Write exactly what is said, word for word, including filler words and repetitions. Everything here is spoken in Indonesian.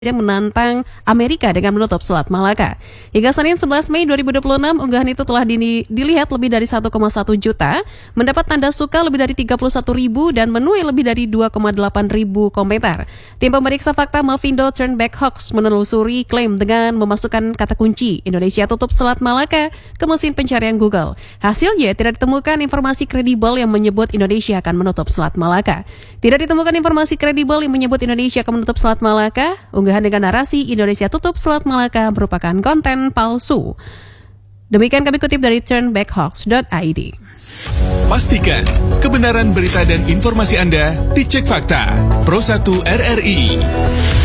yang menantang Amerika dengan menutup Selat Malaka. Hingga Senin sebelas Mei dua ribu dua puluh enam, unggahan itu telah dini, dilihat lebih dari satu koma satu juta, mendapat tanda suka lebih dari tiga puluh satu ribu, dan menuai lebih dari dua koma delapan ribu komentar. Tim pemeriksa fakta Mavindo Turnback Hoax menelusuri klaim dengan memasukkan kata kunci Indonesia tutup Selat Malaka ke mesin pencarian Google. Hasilnya tidak ditemukan informasi kredibel yang menyebut Indonesia akan menutup Selat Malaka. Tidak ditemukan informasi kredibel yang menyebut Indonesia akan menutup Selat Malaka. Unggahan dengan narasi Indonesia tutup Selat Malaka merupakan konten palsu. Demikian kami kutip dari turnbackhoax dot i d. Pastikan kebenaran berita dan informasi Anda dicek fakta. Pro satu R R I.